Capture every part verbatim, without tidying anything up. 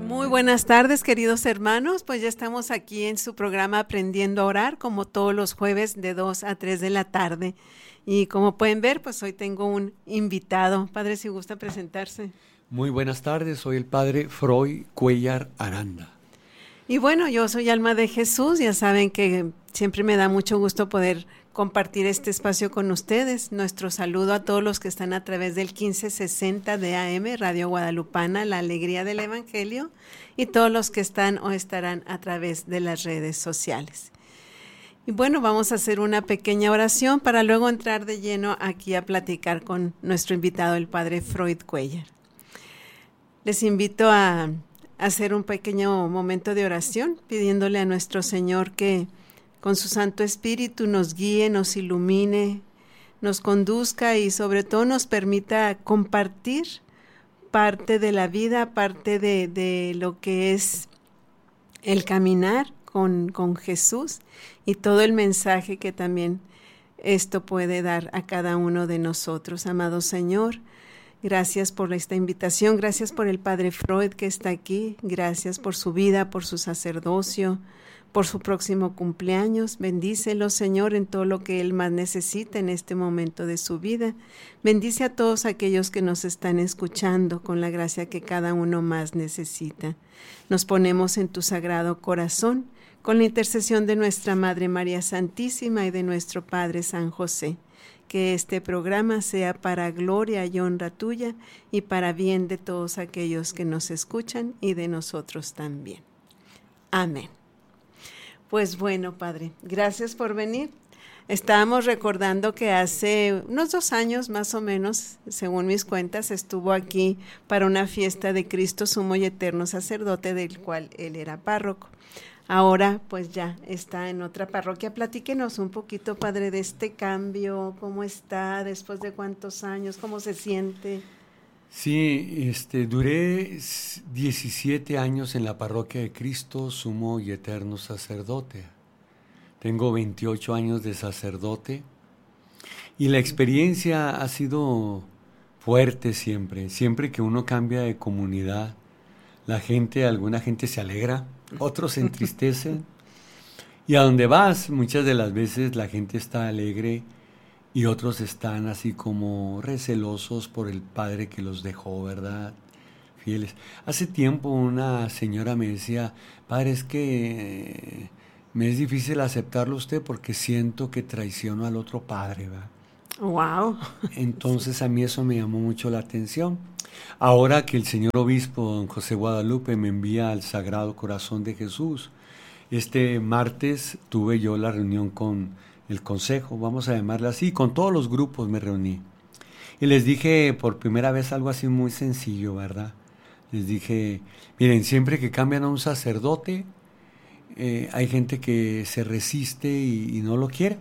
Muy buenas tardes, queridos hermanos. Pues ya estamos aquí en su programa Aprendiendo a Orar, como todos los jueves de dos a tres de la tarde. Y como pueden ver, pues hoy tengo un invitado. Padre, si gusta presentarse. Muy buenas tardes, soy el Padre Freud Cuellar Aranda. Y bueno, yo soy Alma de Jesús. Ya saben que siempre me da mucho gusto poder compartir este espacio con ustedes. Nuestro saludo a todos los que están a través del quince sesenta de A M, Radio Guadalupana, La Alegría del Evangelio, y todos los que están o estarán a través de las redes sociales. Y bueno, vamos a hacer una pequeña oración para luego entrar de lleno aquí a platicar con nuestro invitado, el Padre Freud Cuellar. Les invito a hacer un pequeño momento de oración, pidiéndole a nuestro Señor que con su Santo Espíritu nos guíe, nos ilumine, nos conduzca y sobre todo nos permita compartir parte de la vida, parte de, de lo que es el caminar con, con Jesús y todo el mensaje que también esto puede dar a cada uno de nosotros. Amado Señor, gracias por esta invitación, gracias por el Padre Freud que está aquí, gracias por su vida, por su sacerdocio, por su próximo cumpleaños. Bendícelo, Señor, en todo lo que Él más necesita en este momento de su vida. Bendice a todos aquellos que nos están escuchando con la gracia que cada uno más necesita. Nos ponemos en tu sagrado corazón, con la intercesión de nuestra Madre María Santísima y de nuestro Padre San José. Que este programa sea para gloria y honra tuya y para bien de todos aquellos que nos escuchan y de nosotros también. Amén. Pues bueno, Padre, gracias por venir. Estábamos recordando que hace unos dos años más o menos, según mis cuentas, estuvo aquí para una fiesta de Cristo Sumo y Eterno Sacerdote, del cual él era párroco. Ahora pues ya está en otra parroquia. Platíquenos un poquito, Padre, de este cambio, cómo está, después de cuántos años, cómo se siente. Sí, este, duré diecisiete años en la parroquia de Cristo Sumo y Eterno Sacerdote. Tengo veintiocho años de sacerdote y la experiencia ha sido fuerte siempre. Siempre que uno cambia de comunidad, la gente, alguna gente se alegra, otros se entristecen. Y a donde vas, muchas de las veces la gente está alegre y otros están así como recelosos por el padre que los dejó, ¿verdad? Fieles. Hace tiempo una señora me decía, padre, es que me es difícil aceptarlo usted porque siento que traiciono al otro padre, ¿verdad? Wow. Entonces a mí eso me llamó mucho la atención. Ahora que el señor obispo don José Guadalupe me envía al Sagrado Corazón de Jesús, este martes tuve yo la reunión con el consejo, vamos a llamarla así, con todos los grupos me reuní. Y les dije por primera vez algo así muy sencillo, ¿verdad? Les dije, miren, siempre que cambian a un sacerdote, eh, hay gente que se resiste y, y no lo quiere.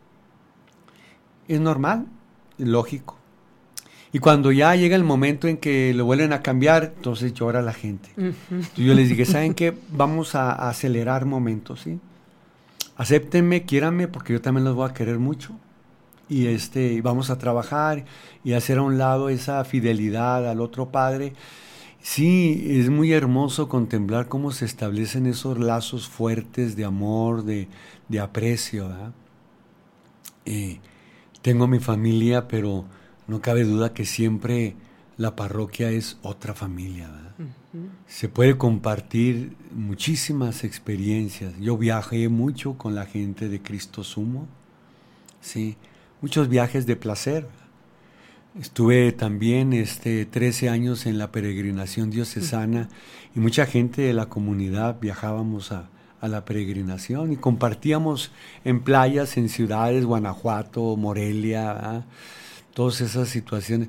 Es normal, es lógico. Y cuando ya llega el momento en que lo vuelven a cambiar, entonces llora la gente. Uh-huh. Entonces yo les dije, ¿saben qué? Vamos a, a acelerar momentos, ¿sí? Acéptenme, quiéranme, porque yo también los voy a querer mucho. Y este, vamos a trabajar y hacer a un lado esa fidelidad al otro padre. Sí, es muy hermoso contemplar cómo se establecen esos lazos fuertes de amor, de, de aprecio, ¿verdad? Eh, tengo mi familia, pero no cabe duda que siempre la parroquia es otra familia, ¿verdad? Uh-huh. Se puede compartir muchísimas experiencias. Yo viajé mucho con la gente de Cristo Sumo, sí, muchos viajes de placer. Estuve también este, trece años en la peregrinación diocesana uh-huh. y mucha gente de la comunidad viajábamos a, a la peregrinación y compartíamos en playas, en ciudades, Guanajuato, Morelia, ¿verdad? Todas esas situaciones.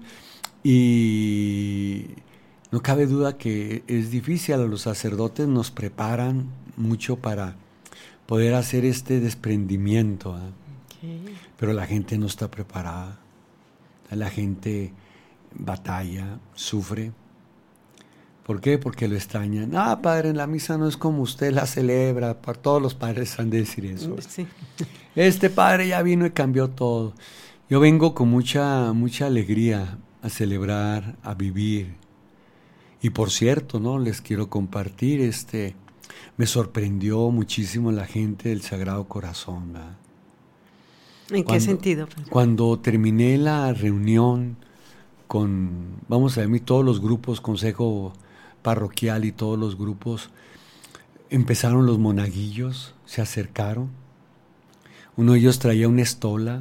Y no cabe duda que es difícil, a los sacerdotes nos preparan mucho para poder hacer este desprendimiento, ¿eh? Okay. Pero la gente no está preparada, la gente batalla, sufre. ¿Por qué? Porque lo extrañan. Ah, padre, en la misa no es como usted la celebra. Para todos los padres han de decir eso. Sí. Este padre ya vino y cambió todo. Yo vengo con mucha, mucha alegría a celebrar, a vivir. Y por cierto, ¿no? Les quiero compartir, este, me sorprendió muchísimo la gente del Sagrado Corazón, ¿verdad? ¿En Cuando, qué sentido? Cuando terminé la reunión con, vamos a ver, todos los grupos, consejo parroquial y todos los grupos, empezaron los monaguillos, se acercaron. Uno de ellos traía una estola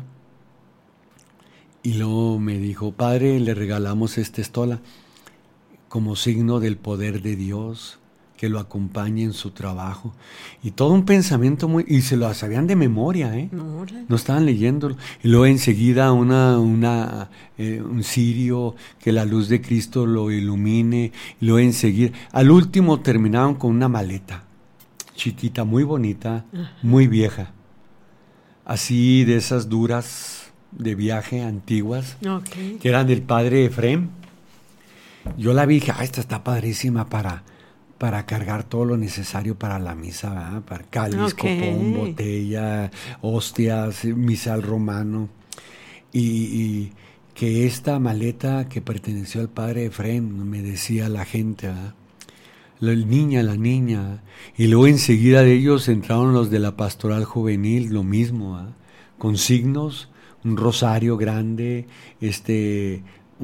y luego me dijo, padre, le regalamos esta estola como signo del poder de Dios, que lo acompañe en su trabajo. Y todo un pensamiento muy... Y se lo sabían de memoria, ¿eh? No, no estaban leyéndolo. Y luego enseguida una, una, eh, un cirio, que la luz de Cristo lo ilumine. Y luego enseguida... Al último terminaron con una maleta chiquita, muy bonita, ajá, muy vieja. Así de esas duras de viaje antiguas, okay, que eran del padre Efrem. Yo la vi y dije, ah, esta está padrísima para... para cargar todo lo necesario para la misa, ¿verdad? Para cáliz, okay, copón, botella, hostias, misal romano. Y, y que esta maleta que perteneció al padre Efrem, me decía la gente, ¿verdad? La niña, la niña. Y luego enseguida de ellos entraron los de la pastoral juvenil, lo mismo, ¿verdad? Con signos, un rosario grande, este,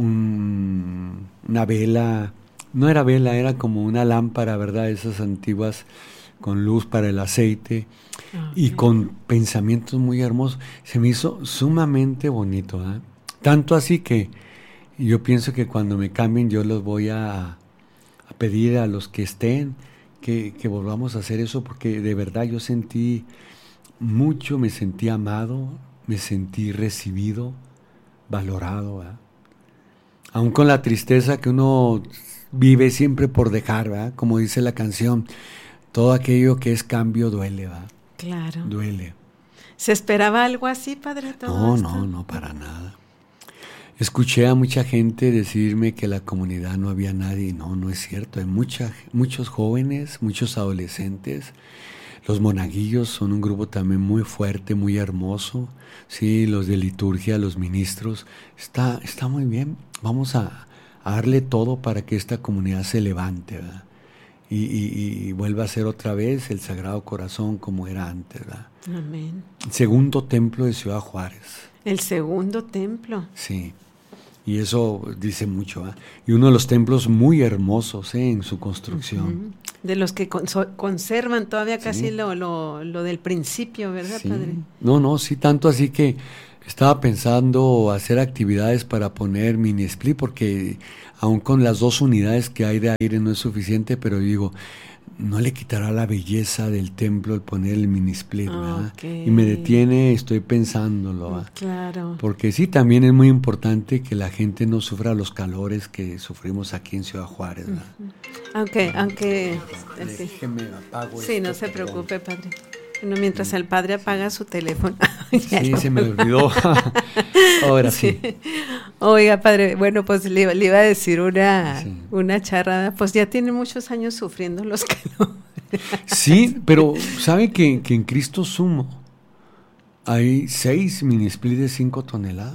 un, una vela. No era vela, era como una lámpara, ¿verdad? Esas antiguas con luz para el aceite, okay, y con pensamientos muy hermosos. Se me hizo sumamente bonito, ¿eh? Tanto así que yo pienso que cuando me cambien yo los voy a, a pedir a los que estén que, que volvamos a hacer eso, porque de verdad yo sentí mucho, me sentí amado, me sentí recibido, valorado, ¿eh? Aún con la tristeza que uno vive siempre por dejar, ¿verdad? Como dice la canción, todo aquello que es cambio duele, ¿verdad? Claro. Duele. ¿Se esperaba algo así, padre? Todo no, esto? no, no, para nada. Escuché a mucha gente decirme que en la comunidad no había nadie, y no, no es cierto. Hay mucha, muchos jóvenes, muchos adolescentes. Los monaguillos son un grupo también muy fuerte, muy hermoso. Sí, los de liturgia, los ministros. Está, está muy bien. Vamos a... a darle todo para que esta comunidad se levante, ¿verdad? Y, y, y vuelva a ser otra vez el Sagrado Corazón como era antes, ¿verdad? Amén. Segundo templo de Ciudad Juárez. El segundo templo. Sí, y eso dice mucho, ¿verdad? Y uno de los templos muy hermosos, ¿eh? En su construcción. Uh-huh. De los que conso- conservan todavía casi, sí, lo, lo, lo del principio, ¿verdad, sí, padre? No, no, sí, tanto así que estaba pensando hacer actividades para poner mini split, porque aún con las dos unidades que hay de aire no es suficiente, pero digo, no le quitará la belleza del templo el poner el mini split, ¿verdad? Okay. Y me detiene, estoy pensándolo, ¿verdad? Claro. Porque sí, también es muy importante que la gente no sufra los calores que sufrimos aquí en Ciudad Juárez, ¿verdad? Uh-huh. Aunque, aunque... Déjeme, apago sí, esto, no se preocupe, padre. Bueno, mientras el padre apaga su teléfono. Sí, no. Se me olvidó. Ahora sí. sí. Oiga, padre, bueno, pues le, le iba a decir una, sí. una charrada. Pues ya tiene muchos años sufriendo los calores. Sí, pero ¿sabe que, que en Cristo Sumo hay seis mini split de cinco toneladas?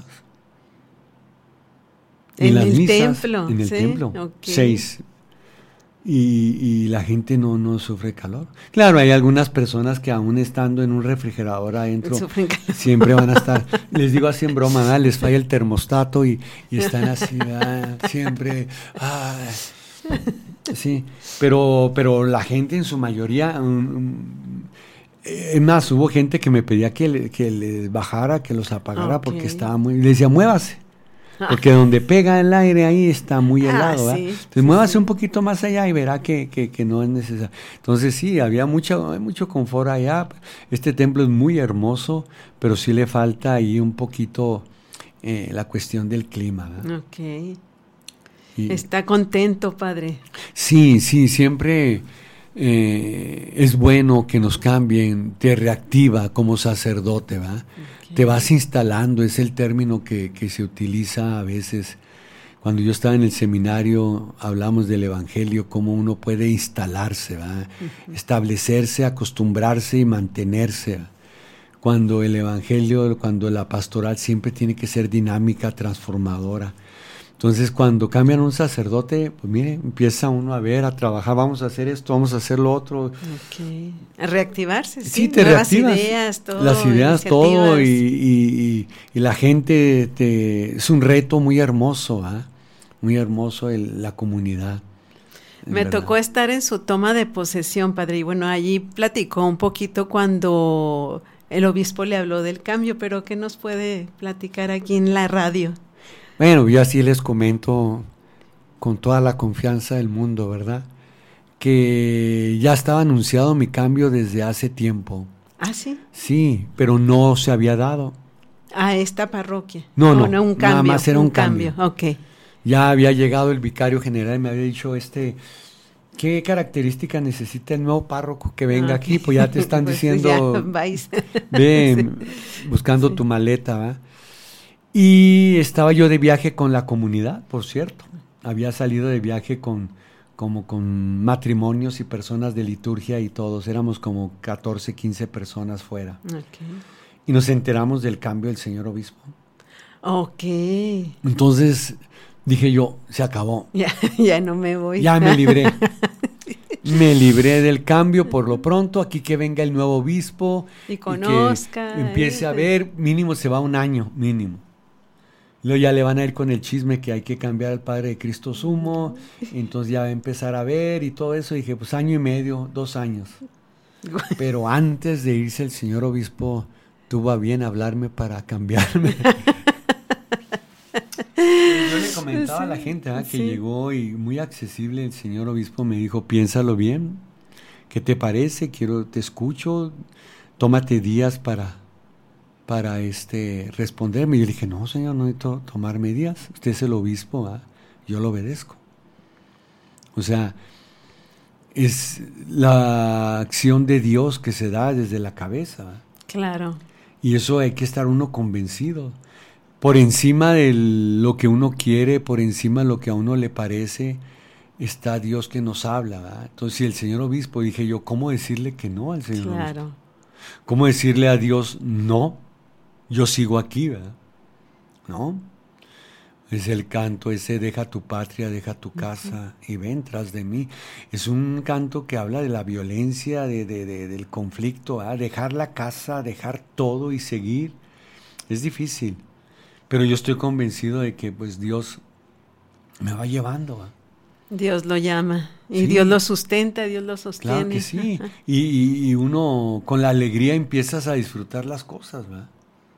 En, en el misas, templo. En el ¿sí? templo, okay. seis. Y, y la gente no, no sufre calor. Claro, hay algunas personas que aún estando en un refrigerador adentro siempre van a estar, les digo así en broma, ¿verdad? Les falla el termostato y, y están así, ¿verdad? Siempre, ah, sí, pero, pero la gente en su mayoría, um, es más, hubo gente que me pedía que, le, que les bajara, que los apagara, okay, porque estaba muy, les decía, muévase. Porque donde pega el aire ahí está muy helado, ah, sí, entonces sí, muévase sí. un poquito más allá y verá que, que, que no es necesario. Entonces sí, había mucho, mucho confort allá. Este templo es muy hermoso, pero sí le falta ahí un poquito eh, la cuestión del clima, ¿verdad? Ok. Y, está contento, padre. Sí, sí, siempre eh, es bueno que nos cambien, te reactiva como sacerdote, ¿verdad? Okay. Te vas instalando, es el término que, que se utiliza a veces. Cuando yo estaba en el seminario hablamos del evangelio, cómo uno puede instalarse, ¿verdad? Uh-huh. Establecerse, acostumbrarse y mantenerse. Cuando el evangelio, cuando la pastoral siempre tiene que ser dinámica, transformadora. Entonces, cuando cambian un sacerdote, pues mire, empieza uno a ver, a trabajar, vamos a hacer esto, vamos a hacer lo otro. Okay. A reactivarse, sí. Sí, te nuevas reactivas. ideas, todo. Las ideas, todo, y, y, y, y la gente, te, es un reto muy hermoso, ¿eh? Muy hermoso el, la comunidad. Me verdad. tocó estar en su toma de posesión, padre, y bueno, allí platicó un poquito cuando el obispo le habló del cambio, pero ¿qué nos puede platicar aquí en la radio? Bueno, yo así les comento con toda la confianza del mundo, ¿verdad? Que ya estaba anunciado mi cambio desde hace tiempo. ¿Ah, sí? Sí, pero no se había dado. A esta parroquia. No, no, no un cambio, nada más era un, un cambio. cambio. Okay. Ya había llegado el vicario general y me había dicho, este, ¿qué características necesita el nuevo párroco que venga okay. aquí? Pues ya te están pues diciendo, vais. ven, sí. buscando sí. tu maleta, ¿verdad? Y estaba yo de viaje con la comunidad, por cierto. Había salido de viaje con, como con matrimonios y personas de liturgia y todos. Éramos como catorce, quince personas fuera. Okay. Y nos enteramos del cambio del señor obispo. Ok. Entonces dije yo, se acabó. Ya, ya no me voy. Ya me libré. Me libré del cambio por lo pronto. Aquí que venga el nuevo obispo. Y conozca. Y que empiece eh, a ver, mínimo se va un año, mínimo. Luego ya le van a ir con el chisme que hay que cambiar al Padre de Cristo Sumo. Entonces ya va a empezar a ver y todo eso. Y dije, pues año y medio, dos años. Pero antes de irse el señor obispo tuvo a bien hablarme para cambiarme. Yo le comentaba sí, a la gente ¿eh? que sí. llegó y muy accesible el señor obispo me dijo, piénsalo bien, ¿qué te parece? Quiero, te escucho, tómate días para, para este, responderme. Y yo le dije, no señor, no necesito tomarme días, usted es el obispo, ¿eh? Yo lo obedezco. O sea, es la acción de Dios que se da desde la cabeza. ¿eh? Claro. Y eso hay que estar uno convencido. Por encima de lo que uno quiere, por encima de lo que a uno le parece, está Dios que nos habla, ¿verdad? Entonces, si el señor obispo, dije yo, ¿cómo decirle que no al señor claro. obispo? ¿Cómo decirle a Dios, no, yo sigo aquí, ¿verdad? ¿No? Es el canto ese, deja tu patria, deja tu casa uh-huh. y ven tras de mí. Es un canto que habla de la violencia, de, de, de, del conflicto, ¿verdad? Dejar la casa, dejar todo y seguir. Es difícil. Pero yo estoy convencido de que pues Dios me va llevando. ¿eh? Dios lo llama y sí. Dios lo sustenta, Dios lo sostiene. Claro que sí. y, y, y uno con la alegría empiezas a disfrutar las cosas. ¿verdad?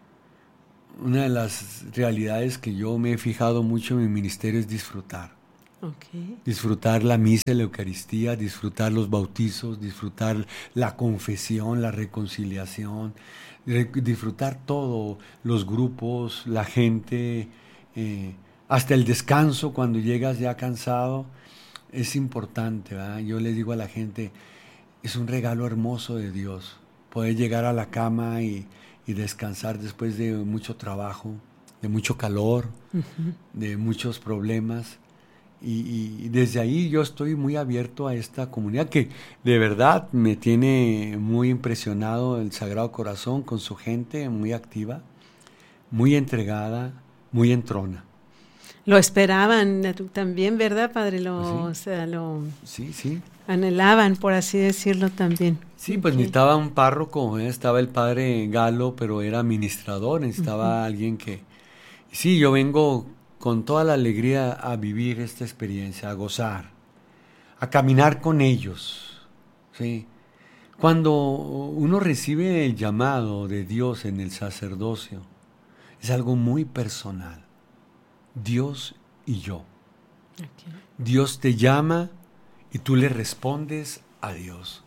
Una de las realidades que yo me he fijado mucho en mi ministerio es disfrutar. Okay. Disfrutar la misa, la Eucaristía, disfrutar los bautizos, disfrutar la confesión, la reconciliación, disfrutar todo, los grupos, la gente, eh, hasta el descanso cuando llegas ya cansado, es importante, ¿verdad? Yo les digo a la gente, es un regalo hermoso de Dios, poder llegar a la cama y, y descansar después de mucho trabajo, de mucho calor, uh-huh. de muchos problemas. Y, y desde ahí yo estoy muy abierto a esta comunidad que de verdad me tiene muy impresionado el Sagrado Corazón con su gente muy activa, muy entregada, muy entrona. Lo esperaban también, ¿verdad, padre? Lo, ¿Sí? O sea, lo sí, sí. anhelaban, por así decirlo también. Sí, pues okay. necesitaba un párroco, ¿eh? Estaba el padre Galo, pero era administrador, necesitaba uh-huh. alguien que... Sí, yo vengo con toda la alegría a vivir esta experiencia, a gozar, a caminar con ellos, ¿sí? Cuando uno recibe el llamado de Dios en el sacerdocio, es algo muy personal, Dios y yo. Okay. Dios te llama y tú le respondes a Dios.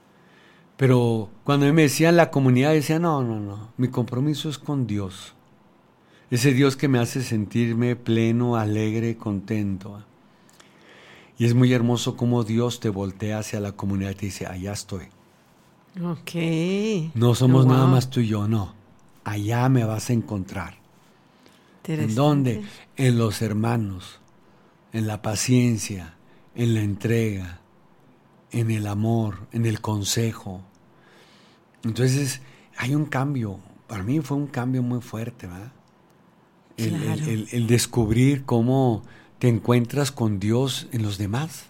Pero cuando me decían la comunidad, decía, no, no, no, mi compromiso es con Dios. Ese Dios que me hace sentirme pleno, alegre, contento. Y es muy hermoso cómo Dios te voltea hacia la comunidad y te dice, allá estoy. Ok. No somos wow. nada más tú y yo, no. Allá me vas a encontrar. ¿En dónde? En los hermanos, en la paciencia, en la entrega, en el amor, en el consejo. Entonces hay un cambio. Para mí fue un cambio muy fuerte, ¿verdad? el, Claro. el, el, el descubrir cómo te encuentras con Dios en los demás.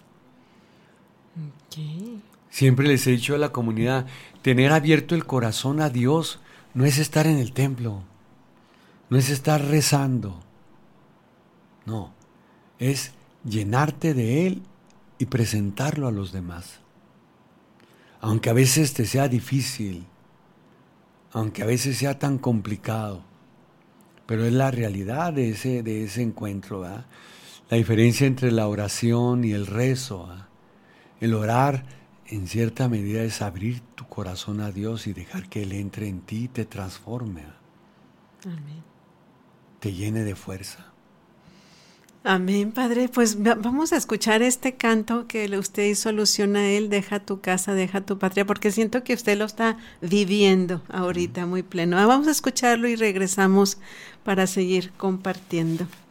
Okay. Siempre les he dicho a la comunidad, tener abierto el corazón a Dios no es estar en el templo, no es estar rezando, no, es llenarte de Él y presentarlo a los demás. Aunque a veces te sea difícil, aunque a veces sea tan complicado, pero es la realidad de ese, de ese encuentro, ¿verdad? La diferencia entre la oración y el rezo, ¿verdad? El orar en cierta medida es abrir tu corazón a Dios y dejar que Él entre en ti y te transforme, ¿verdad? Amén. Te llene de fuerza. Amén, Padre. Pues vamos a escuchar este canto que usted hizo alusión a él, deja tu casa, deja tu patria, porque siento que usted lo está viviendo ahorita muy pleno. Vamos a escucharlo y regresamos para seguir compartiendo.